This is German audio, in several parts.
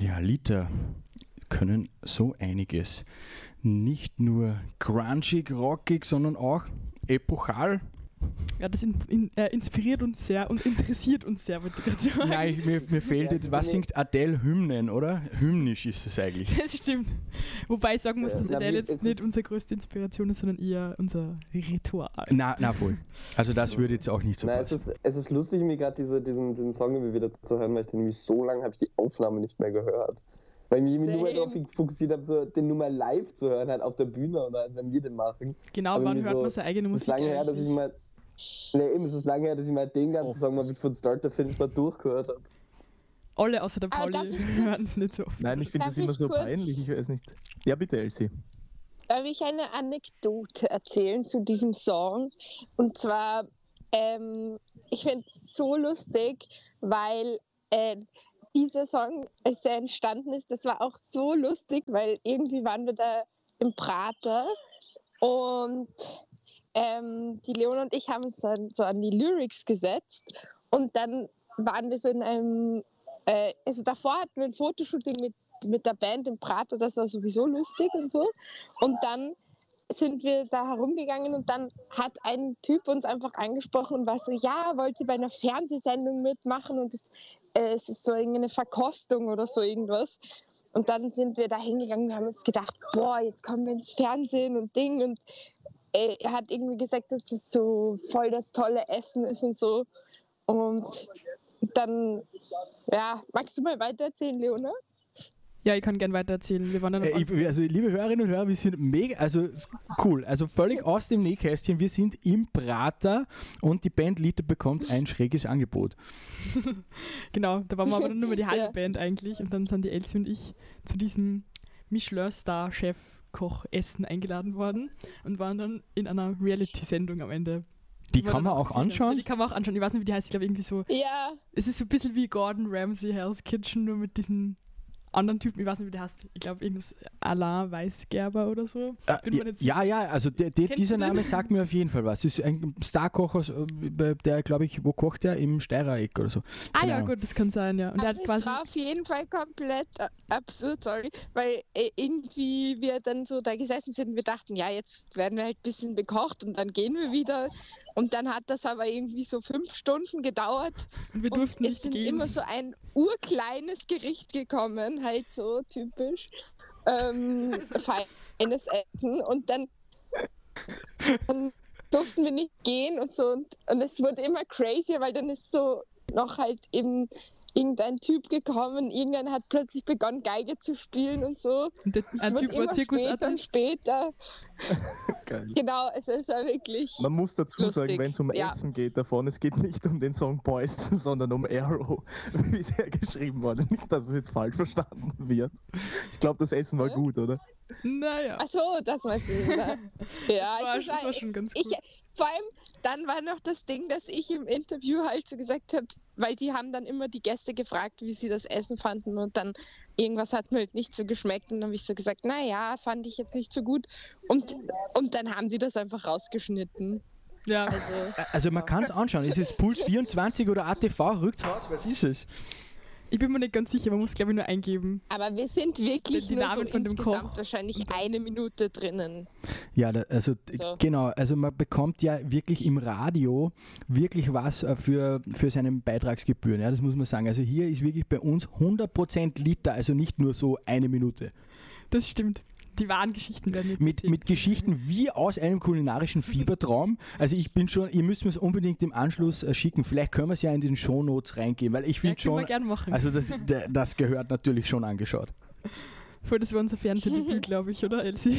Ja, Lita können so einiges. Nicht nur grungig, rockig, sondern auch epochal. Ja, das inspiriert uns sehr und interessiert uns sehr, würde ich gerade sagen. Nein, mir fehlt jetzt, was singt Adele? Hymnen, oder? Hymnisch ist es eigentlich. Das stimmt. Wobei ich sagen muss, dass Adele jetzt nicht unsere größte Inspiration ist, sondern eher unser Ritual. Na voll. Also das würde jetzt auch nicht so passen. Es ist lustig, mir gerade diesen Song immer wieder zu hören, weil ich den nämlich so lange habe ich die Aufnahme nicht mehr gehört. Weil ich mich nur darauf fokussiert habe, so den nur mal live zu hören, halt auf der Bühne oder halt, wenn wir den machen. Genau, aber wann hört man seine eigene Musik? Es ist lange her, dass ich mal... es ist lange her, dass ich mal den ganzen Song mal von Start to Finish mal durchgehört habe. Alle außer der Pauli hören es nicht so. Nein, ich finde das immer so peinlich, ich weiß nicht. Ja, bitte, Elsie. Darf ich eine Anekdote erzählen zu diesem Song? Und zwar, ich finde es so lustig, weil dieser Song, als er entstanden ist, das war auch so lustig, weil irgendwie waren wir da im Prater und die Leona und ich haben uns dann so an die Lyrics gesetzt und dann waren wir so in einem, also davor hatten wir ein Fotoshooting mit der Band im Prater, das war sowieso lustig und so, und dann sind wir da herumgegangen und dann hat ein Typ uns einfach angesprochen und war so, ja, wollt ihr bei einer Fernsehsendung mitmachen und es ist so irgendeine Verkostung oder so irgendwas. Und dann sind wir da hingegangen und haben uns gedacht, boah, jetzt kommen wir ins Fernsehen und Ding. Und er hat irgendwie gesagt, dass das so voll das tolle Essen ist und so. Und dann, ja, magst du mal weiter erzählen, Leona? Ja, ich kann gerne weiter erzählen. Wir waren dann also, liebe Hörerinnen und Hörer, wir sind mega, also cool, also völlig aus dem Nähkästchen. Wir sind im Prater und die Band Lita bekommt ein schräges Angebot. Genau, da waren wir aber nur mal die halbe Band eigentlich und dann sind die Elsie und ich zu diesem Michelin-Star-Chef-Koch-Essen eingeladen worden und waren dann in einer Reality-Sendung am Ende. Die kann man auch anschauen? Ja, die kann man auch anschauen. Ich weiß nicht, wie die heißt. Ich glaube irgendwie so. Ja. Es ist so ein bisschen wie Gordon Ramsay Hell's Kitchen, nur mit diesem anderen Typen, ich weiß nicht, wie der heißt. Ich glaube, irgendwas Alain Weisgerber oder so. Also dieser Name sagt mir auf jeden Fall was. Das ist ein Starkoch, der, glaube ich, wo kocht der? Im Steirereck oder so. Keine Ahnung. Gut, das kann sein, ja. Und das war auf jeden Fall komplett absurd, weil irgendwie wir dann so da gesessen sind und wir dachten, ja, jetzt werden wir halt ein bisschen bekocht und dann gehen wir wieder. Und dann hat das aber irgendwie so 5 Stunden gedauert. Und wir durften nicht gehen. Es ist immer so ein urkleines Gericht gekommen, halt so typisch feines Essen, und dann durften wir nicht gehen und so, und es wurde immer crazier, weil dann ist so noch halt eben irgendein Typ gekommen, irgendeiner hat plötzlich begonnen Geige zu spielen und so. Und ein Typ war Zirkusartist. Später. Geil. Genau, es ist ja wirklich Man muss dazu lustig. sagen, wenn es um Essen geht davon, es geht nicht um den Song Boys, sondern um Arrow, wie es hergeschrieben wurde. Nicht, dass es jetzt falsch verstanden wird. Ich glaube, das Essen war gut, oder? Naja. Achso, das meinst du. Ja, das war schon ganz gut. Vor allem, dann war noch das Ding, dass ich im Interview halt so gesagt habe, weil die haben dann immer die Gäste gefragt, wie sie das Essen fanden, und dann irgendwas hat mir halt nicht so geschmeckt, und dann habe ich so gesagt, naja, fand ich jetzt nicht so gut, und dann haben die das einfach rausgeschnitten. Ja, also man kann es anschauen, ist es Puls 24 oder ATV, rückt's raus, was ist es? Ich bin mir nicht ganz sicher, man muss, glaube ich, nur eingeben. Aber wir sind wirklich die nur Namen so von dem insgesamt Koch. wahrscheinlich 1 Minute drinnen. Ja, genau, also man bekommt ja wirklich im Radio wirklich was für seine Beitragsgebühren, ja, das muss man sagen. Also hier ist wirklich bei uns 100% Liter, also nicht nur so 1 Minute. Das stimmt. Die wahren Geschichten werden jetzt mit Geschichten wie aus einem kulinarischen Fiebertraum. Also ich bin schon, ihr müsst mir es unbedingt im Anschluss schicken. Vielleicht können wir es ja in den Shownotes reingeben, weil ich finde schon, wir gern machen. Also das gehört natürlich schon angeschaut. Voll, das war unser Fernsehdebüt, glaube ich, oder Elsie?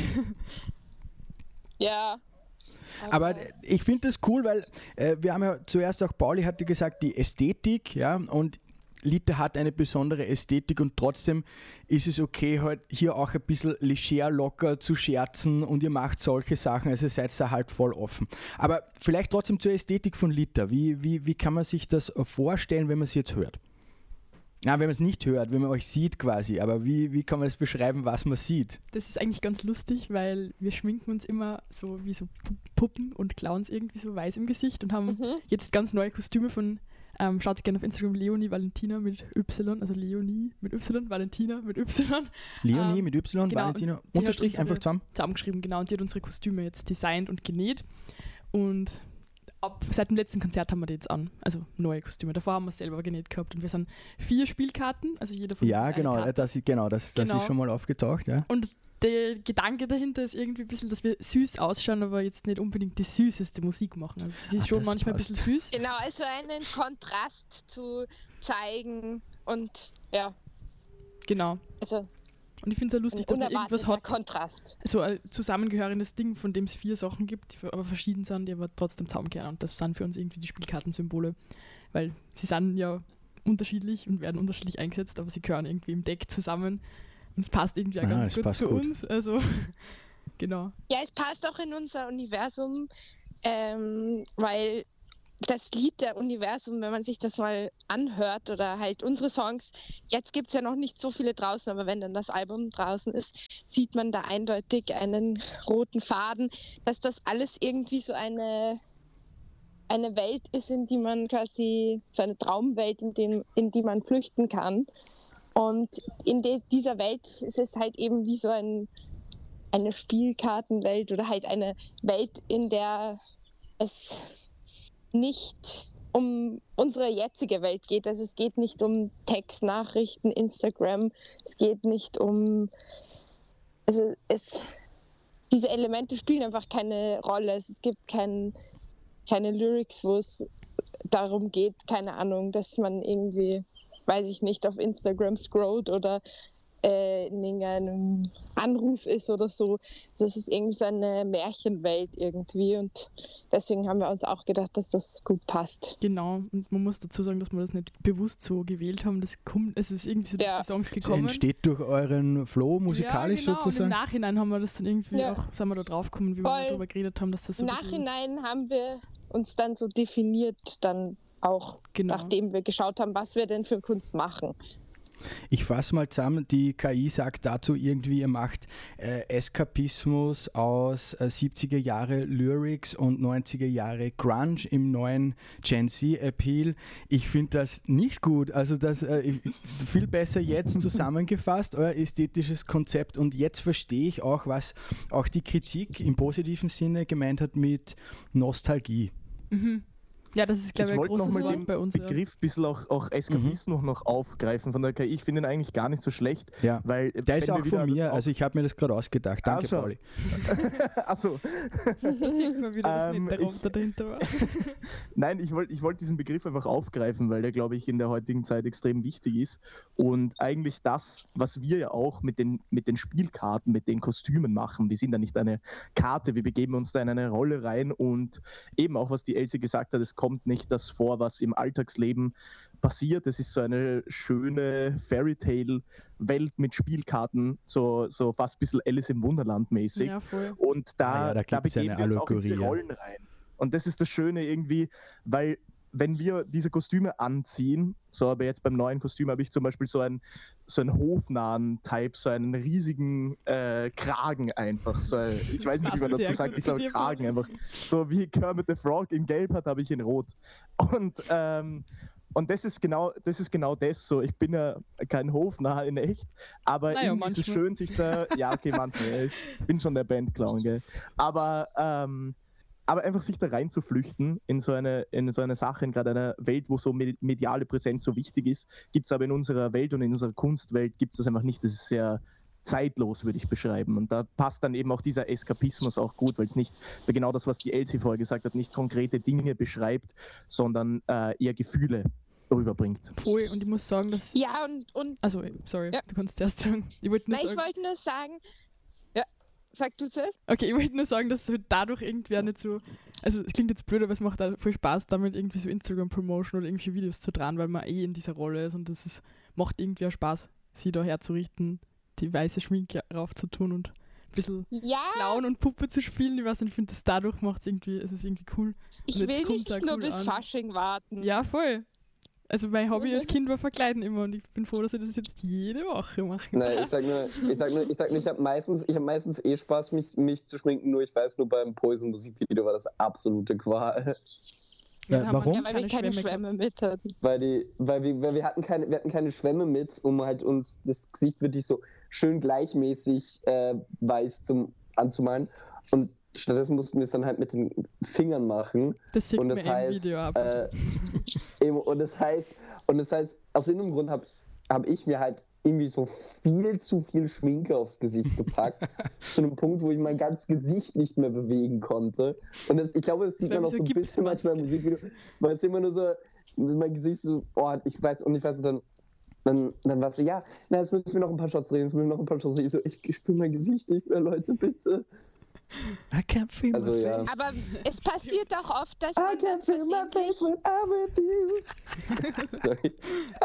Ja. Aber ich finde das cool, weil wir haben ja zuerst auch, Pauli hatte gesagt, die Ästhetik, ja, und Lita hat eine besondere Ästhetik, und trotzdem ist es okay, halt hier auch ein bisschen leger, locker zu scherzen, und ihr macht solche Sachen, also seid da halt voll offen. Aber vielleicht trotzdem zur Ästhetik von Lita. Wie kann man sich das vorstellen, wenn man es jetzt hört? Ja, wenn man es nicht hört, wenn man euch sieht quasi, aber wie kann man das beschreiben, was man sieht? Das ist eigentlich ganz lustig, weil wir schminken uns immer so wie so Puppen und Clowns irgendwie so weiß im Gesicht und haben jetzt ganz neue Kostüme von Schaut gerne auf Instagram Leonie Valentina mit Y, also Leonie mit Y, Valentina mit Y. Leonie mit Y, genau, Valentina, die Unterstrich, hat einfach zusammen. Zusammengeschrieben, genau. Und die hat unsere Kostüme jetzt designt und genäht. Und seit dem letzten Konzert haben wir die jetzt an. Also neue Kostüme. Davor haben wir es selber genäht gehabt. Und wir sind 4 Spielkarten, also jeder von uns Ja, ist eine genau, Karte. das ist schon mal aufgetaucht. Ja. Und der Gedanke dahinter ist irgendwie ein bisschen, dass wir süß ausschauen, aber jetzt nicht unbedingt die süßeste Musik machen. Also sie ist schon das manchmal passt. ein bisschen süß. Genau, also einen Kontrast zu zeigen und ja, Genau. also Und ich finde es ja lustig, dass man irgendwas hat, Kontrast. so ein zusammengehörendes Ding, von dem es 4 Sachen gibt, die aber verschieden sind, die aber trotzdem zusammenkehren. Und das sind für uns irgendwie die Spielkartensymbole, weil sie sind ja unterschiedlich und werden unterschiedlich eingesetzt, aber sie gehören irgendwie im Deck zusammen und es passt irgendwie auch ganz es gut passt zu gut. uns. Also, genau. Ja, es passt auch in unser Universum, weil das Lied der Universum, wenn man sich das mal anhört oder halt unsere Songs, jetzt gibt es ja noch nicht so viele draußen, aber wenn dann das Album draußen ist, sieht man da eindeutig einen roten Faden, dass das alles irgendwie so eine Welt ist, in die man quasi, so eine Traumwelt, in die man flüchten kann. Und in dieser Welt ist es halt eben wie so eine Spielkartenwelt oder halt eine Welt, in der es nicht um unsere jetzige Welt geht. Also es geht nicht um Textnachrichten, Instagram, es geht nicht um... Also diese Elemente spielen einfach keine Rolle. Es gibt keine Lyrics, wo es darum geht, keine Ahnung, dass man irgendwie, weiß ich nicht, auf Instagram scrollt oder in irgendeinem Anruf ist oder so. Das ist irgendwie so eine Märchenwelt irgendwie und deswegen haben wir uns auch gedacht, dass das gut passt. Genau, und man muss dazu sagen, dass wir das nicht bewusst so gewählt haben. Das kommt, es ist irgendwie so durch die Songs Es gekommen. entsteht durch euren Flow musikalisch ja, genau. sozusagen. Und im Nachhinein haben wir das dann irgendwie Ja. auch, sind wir da drauf gekommen, wie wir Voll. darüber geredet haben, dass das so Im ein bisschen- Nachhinein haben wir uns dann so definiert, dann auch, Genau. nachdem wir geschaut haben, was wir denn für Kunst machen. Ich fasse mal zusammen, die KI sagt dazu irgendwie, ihr macht Eskapismus aus 70er Jahre Lyrics und 90er Jahre Grunge im neuen Gen Z-Appeal. Ich finde das nicht gut, also das viel besser jetzt zusammengefasst, euer ästhetisches Konzept, und jetzt verstehe ich auch, was auch die Kritik im positiven Sinne gemeint hat mit Nostalgie. Mhm. Ja, das ist, glaube ich, ein wollte großes nochmal Wort den bei uns. Ja. Begriff ein bisschen auch Eskapismus noch aufgreifen von der KI. Ich finde ihn eigentlich gar nicht so schlecht, Ja. weil Der ist wenn wir auch wieder von das mir, auf- also ich habe mir das gerade ausgedacht. Danke, schau. Pauli. Achso, Da sieht man wieder, dass nicht der ich- Roboter dahinter war. nein, ich wollte diesen Begriff einfach aufgreifen, weil der, glaube ich, in der heutigen Zeit extrem wichtig ist. Und eigentlich das, was wir ja auch mit den Spielkarten, mit den Kostümen machen, wir sind ja nicht eine Karte, wir begeben uns da in eine Rolle rein und eben auch, was die Elsie gesagt hat, es kommt nicht das vor, was im Alltagsleben passiert. Es ist so eine schöne Fairytale-Welt mit Spielkarten, so fast ein bisschen Alice im Wunderland mäßig. Ja, voll. Und da Da gibt's begeben eine wir uns auch in diese Allegorie, ja. Rollen rein. Und das ist das Schöne irgendwie, weil wenn wir diese Kostüme anziehen, so aber jetzt beim neuen Kostüm habe ich zum Beispiel so einen Hofnahen-Type, so einen riesigen Kragen einfach. Ich weiß nicht, wie man passt dazu sehr sagt, gut ich zu glaube dir, Kragen Pauli. einfach. So wie Kermit the Frog in Gelb hat, habe ich in Rot. Und das ist genau das so. Ich bin ja kein Hofnarr in echt, aber Naja, irgendwie ist es manchmal. schön, sich da, ja, okay, manchmal, ich bin schon der Bandclown, gell. Aber einfach sich da reinzuflüchten in so eine Sache, in gerade einer Welt, wo so mediale Präsenz so wichtig ist, gibt es aber in unserer Welt und in unserer Kunstwelt gibt es das einfach nicht. Das ist sehr zeitlos, würde ich beschreiben. Und da passt dann eben auch dieser Eskapismus auch gut, weil es nicht, genau das, was die Elsie vorher gesagt hat, nicht konkrete Dinge beschreibt, sondern eher Gefühle rüberbringt. Voll. Und ich muss sagen, dass... Ja, und Also, sorry, Ja. du kannst zuerst sagen. Ich wollte nur ich sagen... wollte nur sagen, ja, sag du zuerst. Okay, ich wollte nur sagen, dass es dadurch irgendwie auch nicht so... Also, es klingt jetzt blöd, aber es macht auch voll Spaß, damit irgendwie so Instagram-Promotion oder irgendwie Videos zu dran, weil man in dieser Rolle ist und macht irgendwie auch Spaß, sie da herzurichten, die weiße Schminke raufzutun und ein bisschen Ja, Clown und Puppe zu spielen. Ich weiß nicht, ich finde, das dadurch macht es ist irgendwie cool. ich Und jetzt will kommt's nicht auch nur cool bis an. Fasching warten. Ja, voll. Also mein Hobby als Kind war Verkleiden immer und ich bin froh, dass ich das jetzt jede Woche mache. Nein, ich sag nur, ich habe meistens eh Spaß, mich zu schminken, nur ich weiß, nur beim Poison Musikvideo war das absolute Qual. Warum? Ja, weil wir keine Schwämme mit hatten. Weil wir hatten keine Schwämme mit, um halt uns das Gesicht wirklich so schön gleichmäßig weiß anzumalen. Und stattdessen mussten wir es dann halt mit den Fingern machen. Das sieht und mir das im heißt, Video ab. und das heißt, aus irgendeinem Grund hab ich mir halt irgendwie so viel zu viel Schminke aufs Gesicht gepackt, zu einem Punkt, wo ich mein ganzes Gesicht nicht mehr bewegen konnte. Und ich glaube, das sieht man auch so ein bisschen manchmal im Musikvideo, weil es immer nur so, mein Gesicht so, ich weiß, dann war es so, ja, jetzt müssen wir noch ein paar Shots drehen, Ich so, ich spüre mein Gesicht nicht mehr, Leute, bitte. I can't feel Also, my ja. face. Aber es passiert auch oft, dass I man dann can't feel my face when I'm with you. Sorry.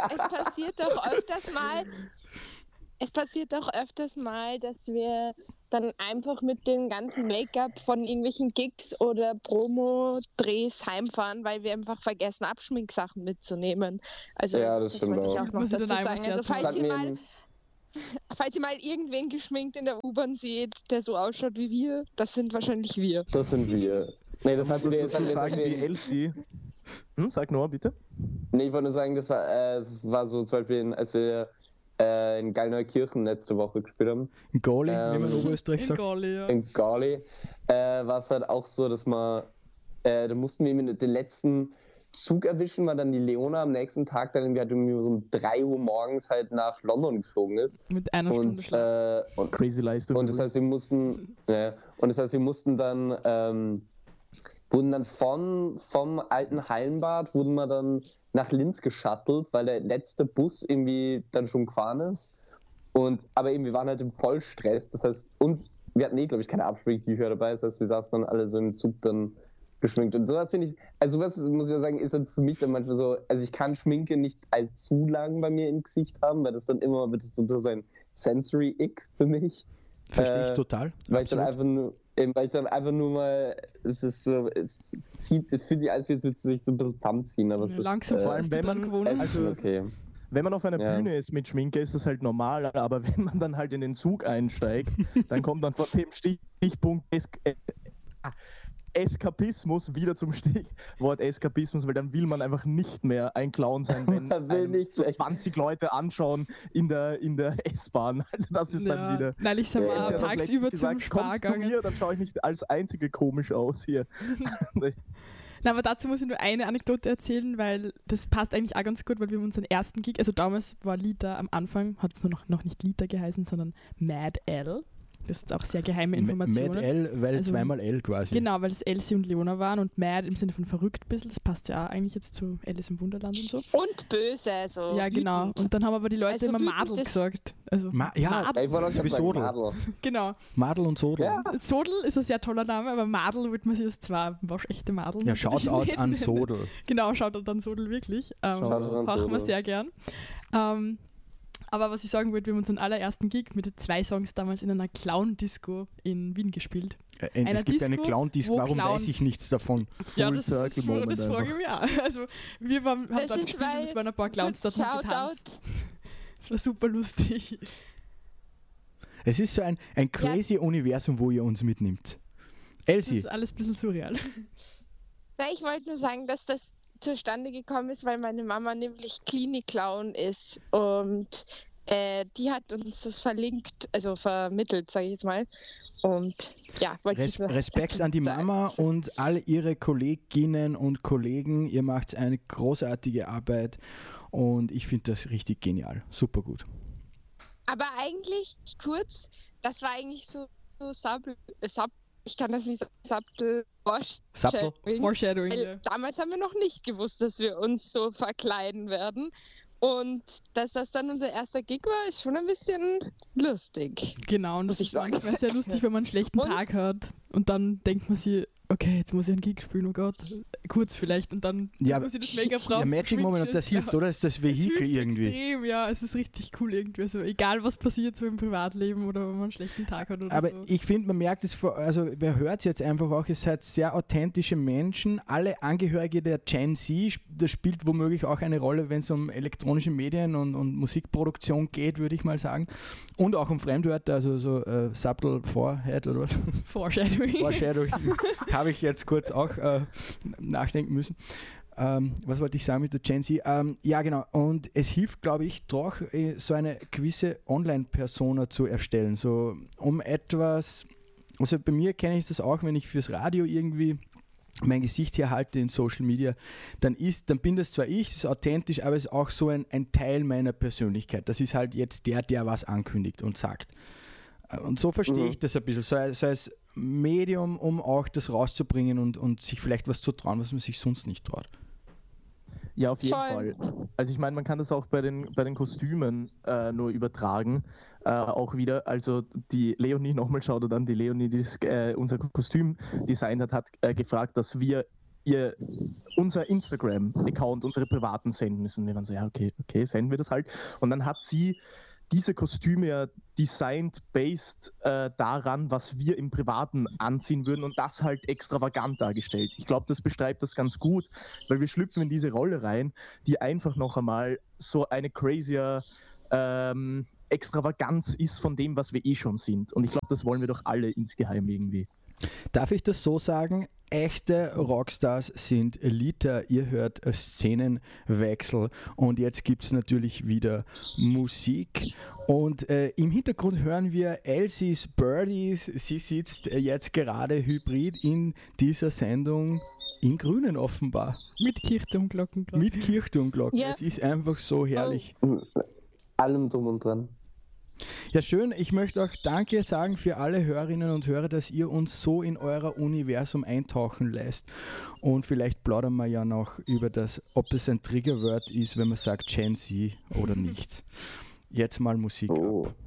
Es passiert auch öfters mal, dass wir dann einfach mit dem ganzen Make-up von irgendwelchen Gigs oder Promo-Drehs heimfahren, weil wir einfach vergessen, Abschminksachen mitzunehmen. Also Ja, das stimmt wollte ich auch. auch noch Muss ich dazu dann sagen. einmal Also sehr falls ihr mal irgendwen geschminkt in der U-Bahn seht, der so ausschaut wie wir, das sind wahrscheinlich wir. Das sind wir. Nee, das hat So wir zu sagen wie Elsie. Sag Noah, bitte. Nee, ich wollte nur sagen, das war so zum Beispiel, als wir in Gallneukirchen letzte Woche gespielt haben, Ein Goalie, wie man in Oberösterreich In sagt. Gali, ja. in Gali, war es halt auch so, dass da mussten wir eben den letzten Zug erwischen, weil dann die Leona am nächsten Tag dann irgendwie so um 3 Uhr morgens halt nach London geflogen ist. Mit einer Stunde Schlaf. Crazy Leistung. Und das heißt, wir mussten dann, wurden dann vom alten Hallenbad, wurden wir dann nach Linz geschuttelt, weil der letzte Bus irgendwie dann schon gefahren ist. Aber eben, wir waren halt im Vollstress, das heißt, und wir hatten glaube ich, keine Abschminktücher dabei, das heißt, wir saßen dann alle so im Zug dann geschminkt. Und sowas finde ich, also sowas, muss ich ja sagen, ist dann für mich dann manchmal so, also ich kann Schminke nicht allzu lang bei mir im Gesicht haben, weil das dann immer wird so ein Sensory-Ick für mich. Verstehe ich total. Weil ich Absolut. dann einfach nur mal, es fühlt sich als würde es sich so ein bisschen zusammenziehen, aber es ist Langsam vor allem, bist du wenn dran man- gewohnt. es ist okay. Wenn man auf einer Ja. Bühne ist mit Schminke, ist das halt normal, aber wenn man dann halt in den Zug einsteigt, dann kommt dann vor dem Stichpunkt Eskapismus wieder zum Stichwort Eskapismus, weil dann will man einfach nicht mehr ein Clown sein, wenn Man will einem nicht so mehr. 20 Leute anschauen in der S-Bahn. Also das ist dann wieder... Nein, ich sag Ja, mal, ist ja doch tagsüber letztens zum gesagt, kommst zu Spargang. mir, dann schaue ich nicht als Einzige komisch aus hier. Na, aber dazu muss ich nur eine Anekdote erzählen, weil das passt eigentlich auch ganz gut, weil wir haben unseren ersten Gig, also damals war Lita am Anfang, hat es nur noch nicht Lita geheißen, sondern Mad L. Das ist auch sehr geheime Informationen. Mad L, weil Also, zweimal L quasi. Genau, weil es Elsie und Leona waren und Mad im Sinne von verrückt ein bisschen, das passt ja auch eigentlich jetzt zu Alice im Wunderland und so. Und böse, so. Ja, genau. wütend. Und dann haben aber die Leute Also immer wütend Madel ist- gesagt. Also Ja, Madel, Ich wollte auch Wie gerade sagen, Sodel. Madel. genau. Madel und Sodel. Ja. Sodel ist ein sehr toller Name, aber Madel wird man sich als zwar waschechte Madel. Ja, natürlich Shoutout nicht an nennen. Sodel. Genau, Shoutout an Sodel, wirklich. Shoutout an Machen wir Sodel. sehr gern. Aber was ich sagen wollte, wir haben unseren allerersten Gig mit 2 Songs damals in einer Clown-Disco in Wien gespielt. Es Einer gibt eine Disco, Clown-Disco, wo warum Clowns- weiß ich nichts davon? Ja, Full das Circle Moment frage ich einfach. mich auch. Also, wir haben Das dort ist, gespielt und weil- es waren ein paar Clowns dort und getanzt. Shoutout. Es war super lustig. Es ist so ein crazy Universum, wo ihr uns mitnimmt. Das Elsie, ist alles ein bisschen surreal. Na, ich wollte nur sagen, dass das zustande gekommen ist, weil meine Mama nämlich Klinik-Clown ist und die hat uns das vermittelt, sage ich jetzt mal. Und ja, wollte ich nur Respekt dazu an die sagen. Mama und all ihre Kolleginnen und Kollegen. Ihr macht eine großartige Arbeit und ich finde das richtig genial. Super gut. Aber eigentlich kurz, das war eigentlich so ich kann das nicht sagen, Subtle? Foreshadowing. Weil Ja. damals haben wir noch nicht gewusst, dass wir uns so verkleiden werden. Und dass das dann unser erster Gig war, ist schon ein bisschen lustig. Genau, und Muss das ich ist sagen. manchmal sehr lustig, wenn man einen schlechten Und- Tag hat und dann denkt man sich, okay, jetzt muss ich einen Gig spielen, oh Gott, kurz vielleicht und dann Ja, muss ich das Make-up drauf. Ja, Magic Moment, und das hilft, oder? Das ist das Es Vehikel hilft irgendwie. extrem, ja, es ist richtig cool irgendwie, so egal was passiert so im Privatleben oder wenn man einen schlechten Tag hat oder Aber so. ich finde, man merkt es, also wer hört es jetzt einfach auch, ihr seid sehr authentische Menschen, alle Angehörige der Gen Z, das spielt womöglich auch eine Rolle, wenn es um elektronische Medien und Musikproduktion geht, würde ich mal sagen. Und auch um Fremdwörter, also so Subtle Forehead oder was? Foreshadowing. Foreshadowing. habe ich jetzt kurz auch nachdenken müssen. Was wollte ich sagen mit der Gen Z? Ja, genau. Und es hilft, glaube ich, doch, so eine gewisse Online-Persona zu erstellen. So um etwas, also bei mir kenne ich das auch, wenn ich fürs Radio irgendwie mein Gesicht herhalte in Social Media, dann bin das zwar ich, das ist authentisch, aber es ist auch so ein Teil meiner Persönlichkeit. Das ist halt jetzt der was ankündigt und sagt. Und so verstehe ich das ein bisschen, so als Medium, um auch das rauszubringen und sich vielleicht was zu trauen, was man sich sonst nicht traut. Ja, auf jeden Voll. Fall. Also ich meine, man kann das auch bei den Kostümen nur übertragen, auch wieder. Also die Leonie, nochmal schaut an, die Leonie, die unser Kostüm designt hat gefragt, dass wir unser Instagram-Account, unsere privaten senden müssen. Wir waren so, ja, okay, senden wir das halt. Und dann hat sie diese Kostüme ja designed based daran, was wir im Privaten anziehen würden und das halt extravagant dargestellt. Ich glaube, das beschreibt das ganz gut, weil wir schlüpfen in diese Rolle rein, die einfach noch einmal so eine crazier Extravaganz ist von dem, was wir eh schon sind. Und ich glaube, das wollen wir doch alle insgeheim irgendwie. Darf ich das so sagen? Echte Rockstars sind Lita. Ihr hört Szenenwechsel und jetzt gibt es natürlich wieder Musik. Und im Hintergrund hören wir Elsie's Birdies. Sie sitzt jetzt gerade hybrid in dieser Sendung in Grünen offenbar. Mit Kirchturmglocken. Mit Kirchturmglocken. Ja. Es ist einfach so herrlich. Allem drum und dran. Ja, schön. Ich möchte auch Danke sagen für alle Hörerinnen und Hörer, dass ihr uns so in euer Universum eintauchen lässt. Und vielleicht plaudern wir ja noch über das, ob das ein Triggerwort ist, wenn man sagt Gen Z oder nicht. Jetzt mal Musik ab.